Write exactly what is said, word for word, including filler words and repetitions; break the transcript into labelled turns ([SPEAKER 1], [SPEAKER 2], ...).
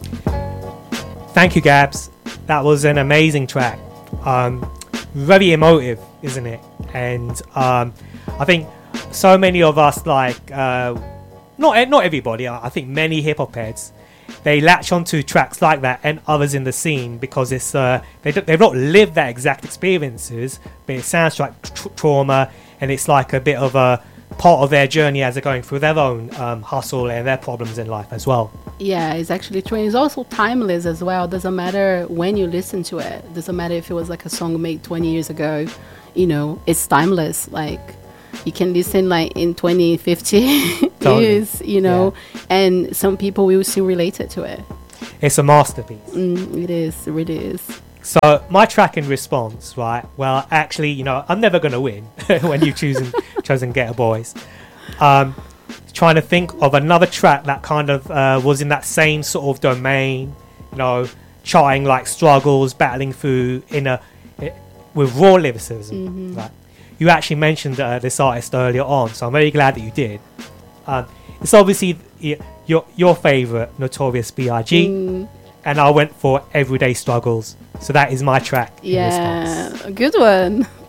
[SPEAKER 1] Thank you, Gabs. That was an amazing track. Um, very emotive, isn't it? And um, I think so many of us, like, uh, not not everybody, I think many hip hop heads, they latch onto tracks like that and others in the scene because it's uh, they don't, they've not lived that exact experiences, but it sounds like tra- trauma, and it's like a bit of a part of their journey as they're going through their own um, hustle and their problems in life as well.
[SPEAKER 2] Yeah, it's actually true. It's also timeless as well. Doesn't matter when you listen to it. Doesn't matter if it was like a song made twenty years ago. You know, it's timeless. Like, you can listen like in twenty, fifty totally. Years, you know, yeah. And some people will still relate it to it.
[SPEAKER 1] It's a masterpiece.
[SPEAKER 2] Mm, it is, it really is.
[SPEAKER 1] So my track in response, right? Well, actually, you know, I'm never going to win when you chosen chosen Getter Boys. Um, trying to think of another track that kind of uh, was in that same sort of domain, you know, charting like struggles, battling through in a it, with raw lyricism. Mm-hmm. Right? You actually mentioned uh, this artist earlier on, so I'm very glad that you did. Um, it's obviously your your favorite, Notorious B I G, mm. and I went for Everyday Struggles. So that is my track.
[SPEAKER 2] Yeah, a good one.